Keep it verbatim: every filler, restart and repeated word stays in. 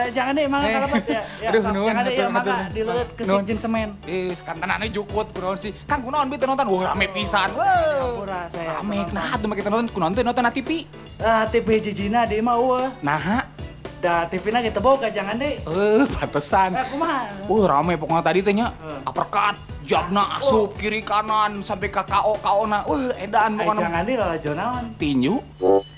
jangan deh mangga kalabat ya. Ya, Aduh, sam- nuhun, jangan deh ya hatur, mangga hatur. dileut ke Nuhun. jeung semen. Eh, kantanannya jukut kunaon sih. Kang kunaon bi teu nonton? Wah, rame pisan. Oh, Wah. hampura saya. Rame nah atuh make kita nonton kunaon teh nonton na T V. Ah, T V jijina di mah eueuh. Nah, Da T V-na kita boga jangan deh. eh pantesan. Eh, kumaha? Uh, rame pokoknya tadi teh nya. Heeh. Uppercut, jabna asup kiri kanan sampai ke K O K O na. Uh, edan Ay, pokoknya. jangan deh lalajo naon. Tinju.